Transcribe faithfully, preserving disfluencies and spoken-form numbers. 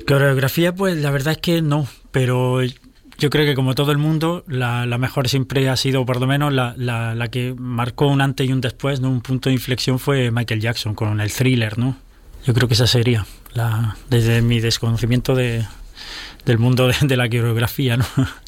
Coreografía, pues la verdad es que no, pero yo creo que como todo el mundo, la, la mejor siempre ha sido, por lo menos la, la, la que marcó un antes y un después, ¿no? Un punto de inflexión fue Michael Jackson con el Thriller, ¿no? Yo creo que esa sería, la, desde mi desconocimiento de, del mundo de, de la coreografía, ¿no?